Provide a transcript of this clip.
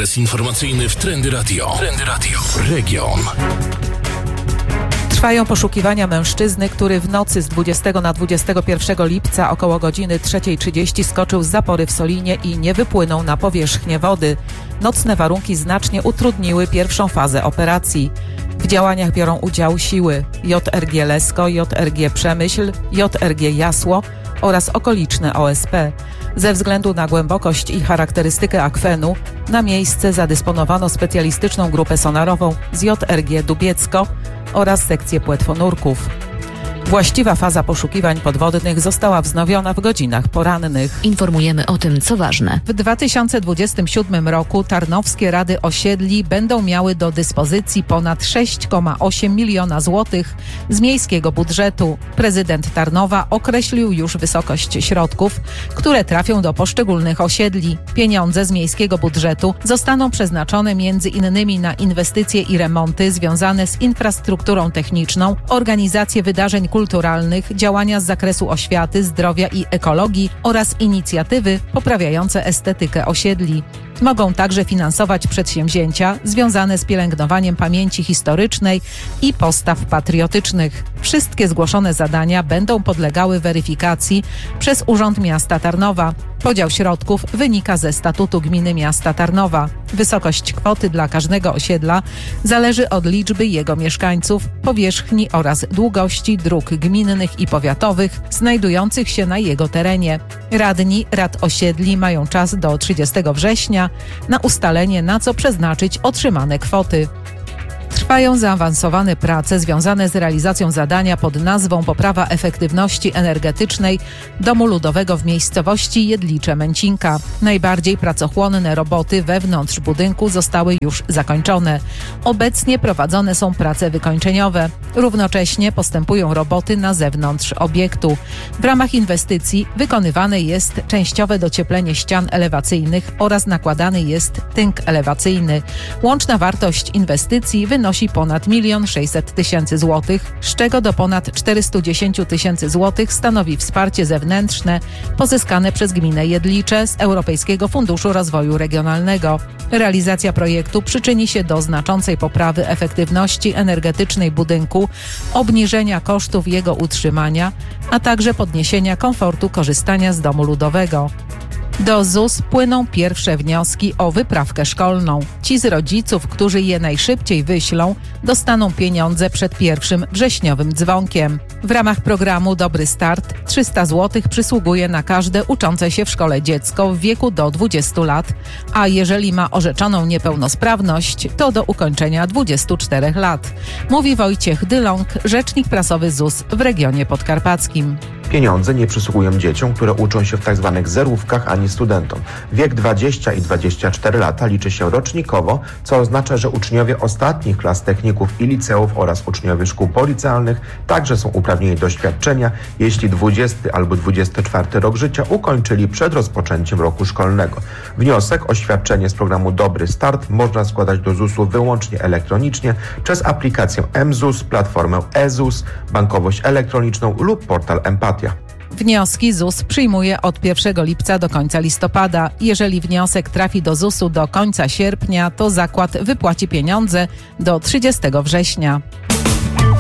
Adres informacyjny w Trendy Radio. Trendy Radio. Region. Trwają poszukiwania mężczyzny, który w nocy z 20 na 21 lipca około godziny 3:30 skoczył z zapory w Solinie i nie wypłynął na powierzchnię wody. Nocne warunki znacznie utrudniły pierwszą fazę operacji. W działaniach biorą udział siły JRG Lesko, JRG Przemyśl, JRG Jasło oraz okoliczne OSP. Ze względu na głębokość i charakterystykę akwenu na miejsce zadysponowano specjalistyczną grupę sonarową z JRG Dubiecko oraz sekcję płetwonurków. Właściwa faza poszukiwań podwodnych została wznowiona w godzinach porannych. Informujemy o tym, co ważne. W 2027 roku Tarnowskie Rady Osiedli będą miały do dyspozycji ponad 6,8 miliona złotych z miejskiego budżetu. Prezydent Tarnowa określił już wysokość środków, które trafią do poszczególnych osiedli. Pieniądze z miejskiego budżetu zostaną przeznaczone między innymi na inwestycje i remonty związane z infrastrukturą techniczną, organizację wydarzeń kulturalnych, działania z zakresu oświaty, zdrowia i ekologii oraz inicjatywy poprawiające estetykę osiedli. Mogą także finansować przedsięwzięcia związane z pielęgnowaniem pamięci historycznej i postaw patriotycznych. Wszystkie zgłoszone zadania będą podlegały weryfikacji przez Urząd Miasta Tarnowa. Podział środków wynika ze statutu Gminy Miasta Tarnowa. Wysokość kwoty dla każdego osiedla zależy od liczby jego mieszkańców, powierzchni oraz długości dróg gminnych i powiatowych znajdujących się na jego terenie. Radni rad osiedli mają czas do 30 września na ustalenie, na co przeznaczyć otrzymane kwoty. Trwają zaawansowane prace związane z realizacją zadania pod nazwą Poprawa efektywności energetycznej Domu Ludowego w miejscowości Jedlicze-Męcinka. Najbardziej pracochłonne roboty wewnątrz budynku zostały już zakończone. Obecnie prowadzone są prace wykończeniowe. Równocześnie postępują roboty na zewnątrz obiektu. W ramach inwestycji wykonywane jest częściowe docieplenie ścian elewacyjnych oraz nakładany jest tynk elewacyjny. Łączna wartość inwestycji wynosi ponad 1 600 000 złotych, z czego do ponad 410 000 złotych stanowi wsparcie zewnętrzne pozyskane przez gminę Jedlicze z Europejskiego Funduszu Rozwoju Regionalnego. Realizacja projektu przyczyni się do znaczącej poprawy efektywności energetycznej budynku, obniżenia kosztów jego utrzymania, a także podniesienia komfortu korzystania z domu ludowego. Do ZUS płyną pierwsze wnioski o wyprawkę szkolną. Ci z rodziców, którzy je najszybciej wyślą, dostaną pieniądze przed 1 wrześniowym dzwonkiem. W ramach programu Dobry Start 300 zł przysługuje na każde uczące się w szkole dziecko w wieku do 20 lat, a jeżeli ma orzeczoną niepełnosprawność, to do ukończenia 24 lat. Mówi Wojciech Dyląg, rzecznik prasowy ZUS w regionie podkarpackim. Pieniądze nie przysługują dzieciom, które uczą się w tzw. zerówkach, ani studentom. Wiek 20 i 24 lata liczy się rocznikowo, co oznacza, że uczniowie ostatnich klas techników i liceów oraz uczniowie szkół policealnych także są uprawnieni do świadczenia, jeśli 20 albo 24 rok życia ukończyli przed rozpoczęciem roku szkolnego. Wniosek o świadczenie z programu Dobry Start można składać do ZUS-u wyłącznie elektronicznie przez aplikację mZUS, platformę eZUS, bankowość elektroniczną lub portal Empatia. Wnioski ZUS przyjmuje od 1 lipca do końca listopada. Jeżeli wniosek trafi do ZUS-u do końca sierpnia, to zakład wypłaci pieniądze do 30 września.